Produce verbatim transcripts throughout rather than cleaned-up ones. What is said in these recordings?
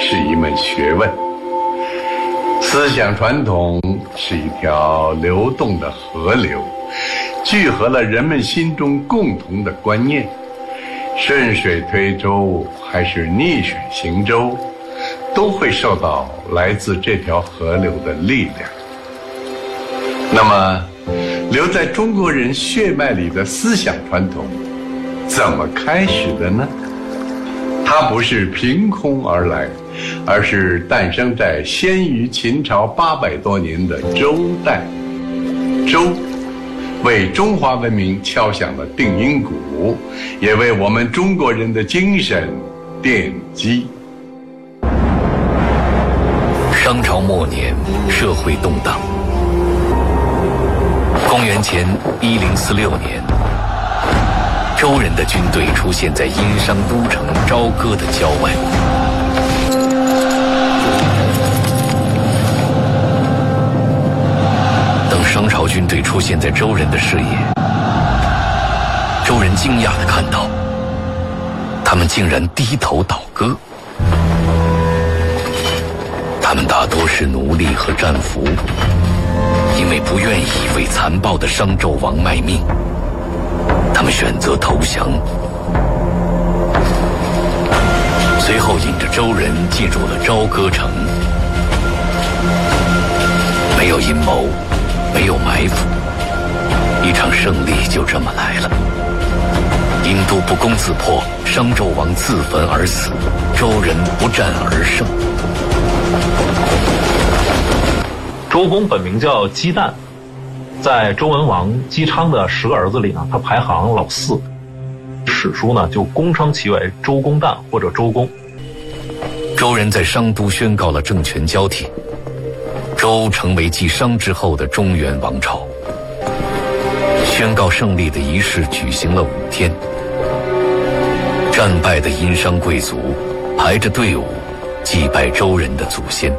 是一门学问，思想传统是一条流动的河流，聚合了人们心中共同的观念。顺水推舟还是逆水行舟，都会受到来自这条河流的力量。那么留在中国人血脉里的思想传统怎么开始的呢？它不是凭空而来，而是诞生在先于秦朝八百多年的周代。周为中华文明敲响了定音鼓，也为我们中国人的精神奠基。 商朝末年，社会动荡。公元前一零四六年，周人的军队出现在殷商都城朝歌的郊外。等商朝军队出现在周人的视野，周人惊讶地看到，他们竟然低头倒戈。他们大多是奴隶和战俘，因为不愿意为残暴的商纣王卖命，他们选择投降。随后引着周人进入了朝歌城，没有阴谋，没有埋伏，一场胜利就这么来了。殷都不攻自破，商纣王自焚而死，周人不战而胜。 周公本名叫姬旦，在周文王姬昌的十个儿子里呢，他排行老四。史书呢就公称其为周公旦或者周公。 周人在商都宣告了政权交替，周成为继商之后的中原王朝。宣告胜利的仪式举行了五天，战败的殷商贵族排着队伍祭拜周人的祖先。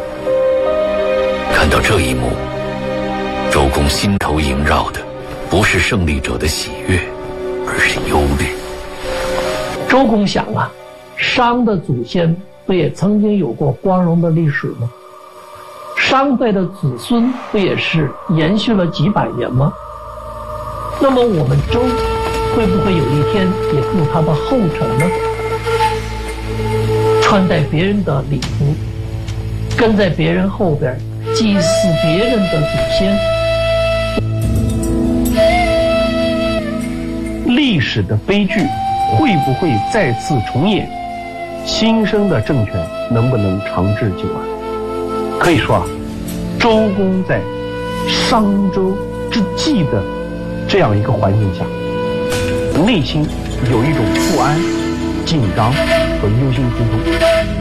看到这一幕，周公心头萦绕的不是胜利者的喜悦，而是忧虑。 周公想啊，商的祖先不也曾经有过光荣的历史吗？商辈的子孙不也是延续了几百年吗？那么我们周会不会有一天也步他的后尘呢？穿戴别人的礼服，跟在别人后边祭祀别人的祖先。 历史的悲剧会不会再次重演？新生的政权能不能长治久安？可以说啊，周公在商周之际的这样一个环境下，内心有一种不安、紧张和忧心忡忡。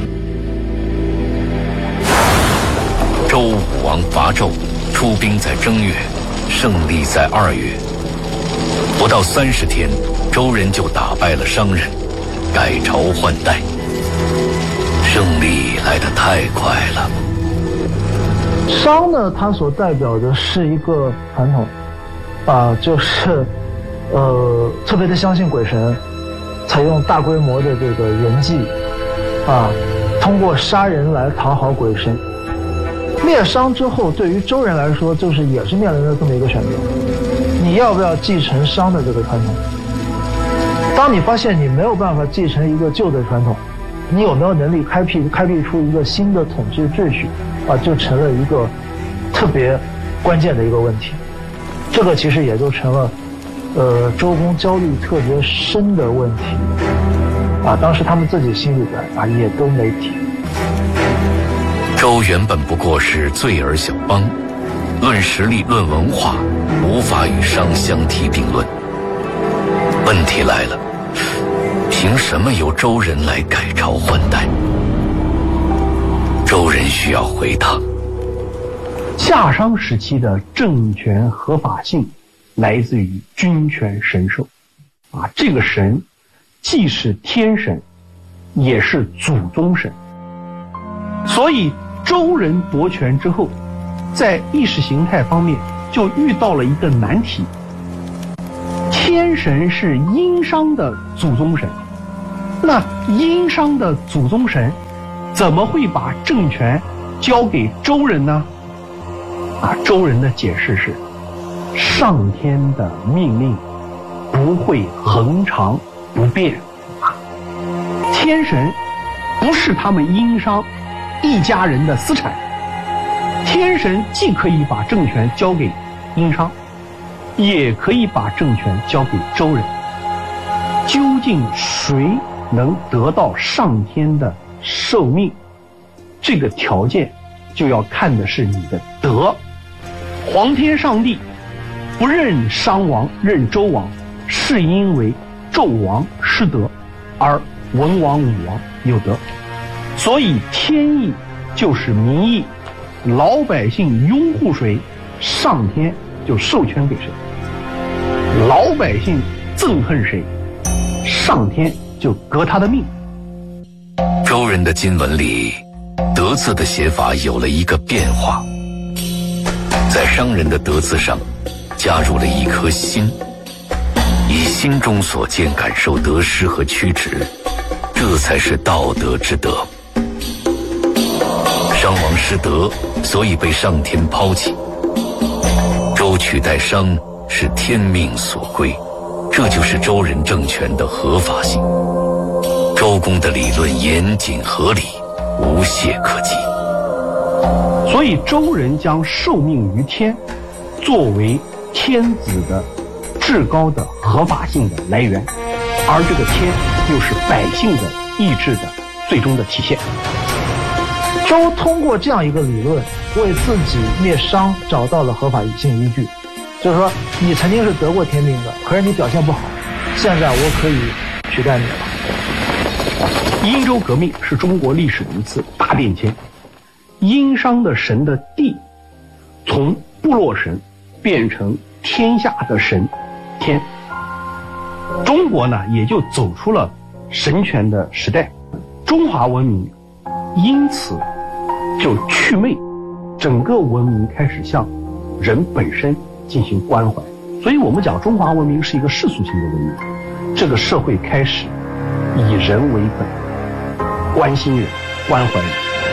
周武王伐纣，出兵在正月，胜利在二月。不到三十天，周人就打败了商人，改朝换代。胜利来得太快了。 商呢，它所代表的是一个传统，啊，就是呃特别的相信鬼神，采用大规模的这个人祭，啊，通过杀人来讨好鬼神。灭商之后，对于周人来说，就是也是面临着这么一个选择：你要不要继承商的这个传统？当你发现你没有办法继承一个旧的传统，你有没有能力开辟开辟出一个新的统治秩序？啊，就成了一个特别关键的一个问题。这个其实也就成了，呃，周公焦虑特别深的问题。啊，当时他们自己心里边啊也都没底。 周原本不过是罪而小邦，论实力、论文化，无法与商相提并论。问题来了，凭什么由周人来改朝换代？周人需要回答。 夏商时期的政权合法性来自于君权神授，啊，这个神既是天神，也是祖宗神。所以周人夺权之后，在意识形态方面就遇到了一个难题。天神是殷商的祖宗神，那殷商的祖宗神怎么会把政权交给周人呢？啊，周人的解释是，上天的命令不会恒长不变啊，天神不是他们殷商一家人的私产，天神既可以把政权交给殷商，也可以把政权交给周人。究竟谁能得到上天的受命，这个条件就要看的是你的德。皇天上帝不认商王，认周王，是因为纣王失德，而文王武王有德。所以天意就是民意，老百姓拥护谁，上天就授权给谁；老百姓憎恨谁，上天就革他的命。 周人的经文里，德字的写法有了一个变化，在商人的德字上加入了一颗心，以心中所见感受得失和曲直，这才是道德之德。商王失德，所以被上天抛弃，周取代商是天命所归，这就是周人政权的合法性。周公的理论严谨合理，无懈可击。 所以周人将受命于天作为天子的至高的合法性的来源，而这个天又是百姓的意志的最终的体现。 周通过这样一个理论，为自己灭商找到了合法性依据，就是说你曾经是得过天命的，可是你表现不好，现在我可以取代你了。 殷周革命是中国历史的一次大变迁，殷商的神的地从部落神变成天下的神天，中国呢也就走出了神权的时代，中华文明因此就祛魅，整个文明开始向人本身进行关怀。所以我们讲中华文明是一个世俗性的文明，这个社会开始以人为本，关心人，关怀人。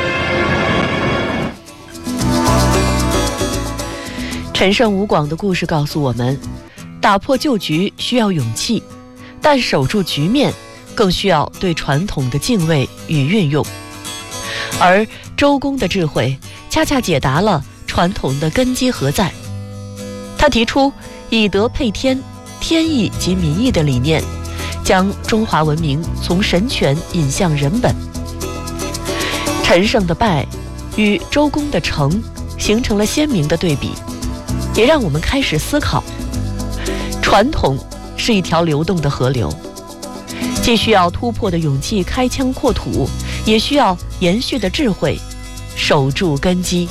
陈胜吴广的故事告诉我们，打破旧局需要勇气，但守住局面更需要对传统的敬畏与运用。而周公的智慧恰恰解答了传统的根基何在。他提出以德配天，天意及民意的理念，将中华文明从神权引向人本。陈胜的败与周公的成形成了鲜明的对比，也让我们开始思考，传统是一条流动的河流，既需要突破的勇气开疆扩土，也需要延续的智慧守住根基。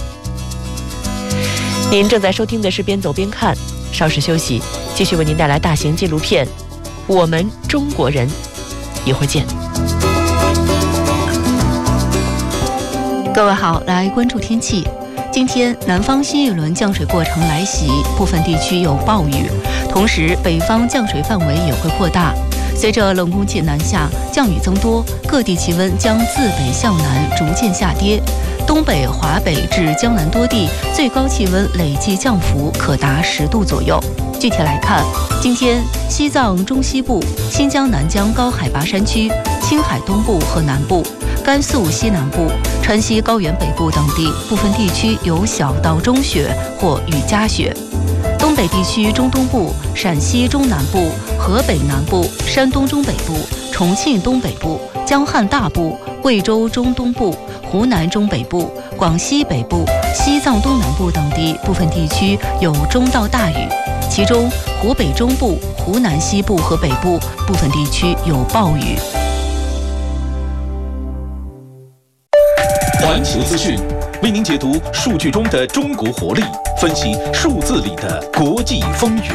您正在收听的是边走边看，稍事休息，继续为您带来大型纪录片《我们中国人》，一会儿见。 各位好，来关注天气。今天南方新一轮降水过程来袭，部分地区有暴雨，同时北方降水范围也会扩大。随着冷空气南下，降雨增多，各地气温将自北向南逐渐下跌。东北、华北至江南多地最高气温累计降幅可达十度左右。具体来看，今天西藏中西部、新疆南疆高海拔山区、青海东部和南部、甘肃西南部、川西高原北部等地部分地区有小到中雪或雨夹雪。东北地区中东部、陕西中南部、河北南部、山东中北部、重庆东北部、江汉大部、贵州中东部、湖南中北部、广西北部、西藏东南部等地部分地区有中到大雨，其中湖北中部、湖南西部和北部部分地区有暴雨。 环球资讯为您解读数据中的中国活力，分析数字里的国际风云。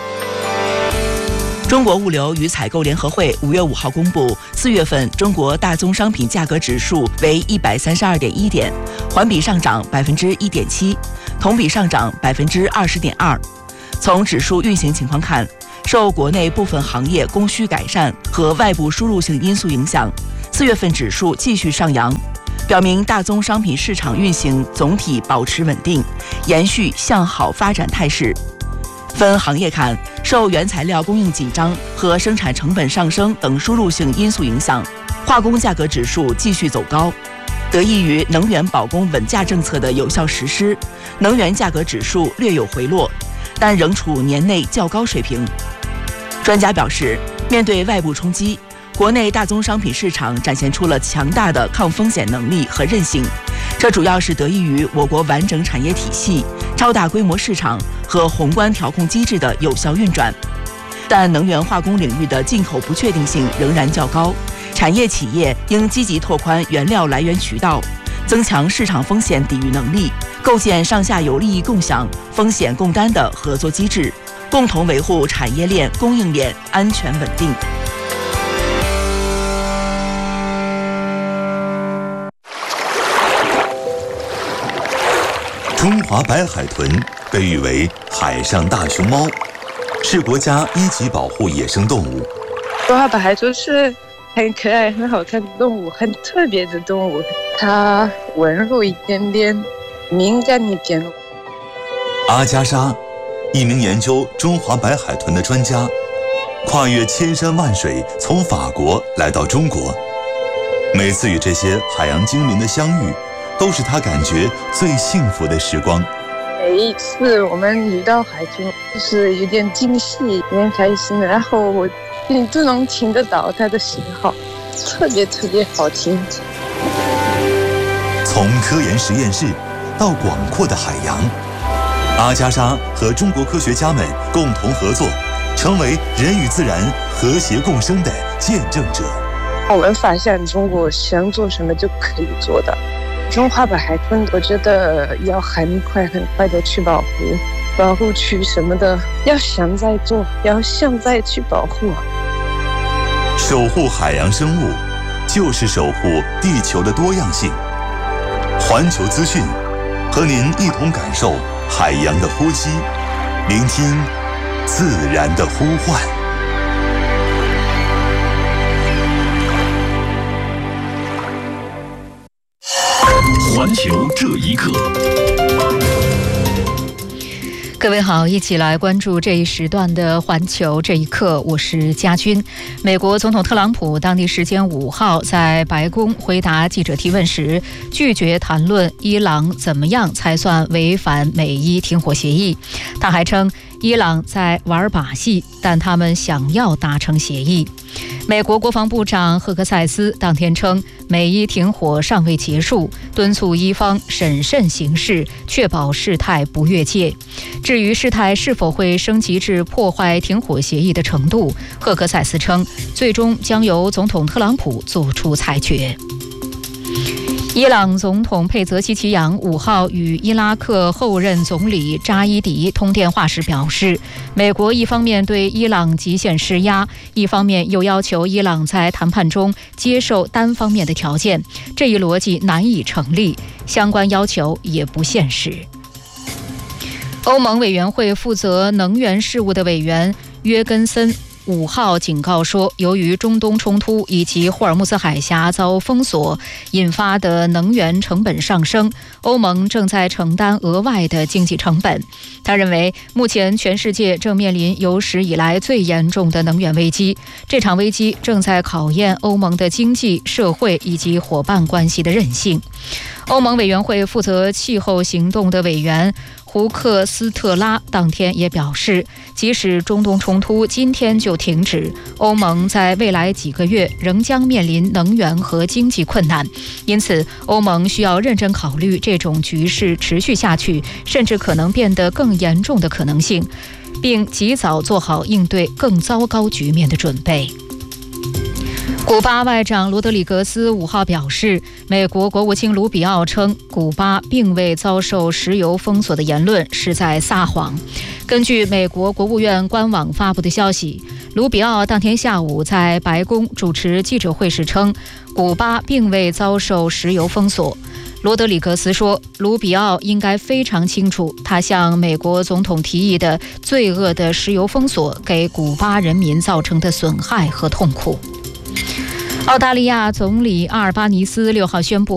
中国物流与采购联合会五月五号公布，四月份中国大宗商品价格指数为一百三十二点一点，环比上涨百分之一点七，同比上涨百分之二十点二。从指数运行情况看，受国内部分行业供需改善和外部输入性因素影响，四月份指数继续上扬。 表明大宗商品市场运行总体保持稳定，延续向好发展态势。分行业看，受原材料供应紧张和生产成本上升等输入性因素影响，化工价格指数继续走高。得益于能源保供稳价政策的有效实施，能源价格指数略有回落，但仍处年内较高水平。专家表示，面对外部冲击，国内大宗商品市场展现出了强大的抗风险能力和韧性，这主要是得益于我国完整产业体系、超大规模市场和宏观调控机制的有效运转。但能源化工领域的进口不确定性仍然较高，产业企业应积极拓宽原料来源渠道，增强市场风险抵御能力，构建上下游利益共享、风险共担的合作机制，共同维护产业链、供应链安全稳定。 中华白海豚被誉为海上大熊猫，是国家一级保护野生动物。 中华白海豚是很可爱、很好看的动物，很特别的动物。它温柔一点点，敏感一点。 阿加莎，一名研究中华白海豚的专家，跨越千山万水，从法国来到中国。每次与这些海洋精灵的相遇，都是他感觉最幸福的时光。 每一次我们遇到海豚，就是有点惊喜，有点开心，然后我你都能听得到它的信号，特别特别好听。 从科研实验室到广阔的海洋，阿加莎和中国科学家们共同合作，成为人与自然和谐共生的见证者。 我们发现中国想做什么就可以做的。中华白海豚，我觉得要很快很快的去保护，保护区什么的，要现在做，要现在去保护。 守护海洋生物，就是守护地球的多样性。环球资讯，和您一同感受海洋的呼吸，聆听自然的呼唤。 环球这一刻， 各位好，一起来关注这一时段的环球这一刻，我是佳君。美国总统特朗普当地时间五号在白宫回答记者提问时，拒绝谈论伊朗怎么样才算违反美伊停火协议。他还称伊朗在玩把戏，但他们想要达成协议。美国国防部长赫克塞斯当天称，美伊停火尚未结束，敦促伊方审慎行事，确保事态不越界。至于事态是否会升级至破坏停火协议的程度，赫克塞斯称，最终将由总统特朗普做出裁决。伊朗总统佩泽希奇扬五号与伊拉克后任总理扎伊迪通电话时表示，美国一方面对伊朗极限施压，一方面又要求伊朗在谈判中接受单方面的条件，这一逻辑难以成立，相关要求也不现实。欧盟委员会负责能源事务的委员约根森五号警告说，由于中东冲突以及霍尔木兹海峡遭封锁引发的能源成本上升，欧盟正在承担额外的经济成本。他认为，目前全世界正面临有史以来最严重的能源危机，这场危机正在考验欧盟的经济、社会以及伙伴关系的韧性。欧盟委员会负责气候行动的委员胡克斯特拉当天也表示，即使中东冲突今天就停止，欧盟在未来几个月仍将面临能源和经济困难，因此欧盟需要认真考虑这种局势持续下去，甚至可能变得更严重的可能性，并及早做好应对更糟糕局面的准备。古巴外长罗德里格斯五号表示，美国国务卿卢比奥称古巴并未遭受石油封锁的言论是在撒谎。根据美国国务院官网发布的消息，卢比奥当天下午在白宫主持记者会时称，古巴并未遭受石油封锁。罗德里格斯说，卢比奥应该非常清楚，他向美国总统提议的罪恶的石油封锁给古巴人民造成的损害和痛苦。澳大利亚总理阿尔巴尼斯六号宣布，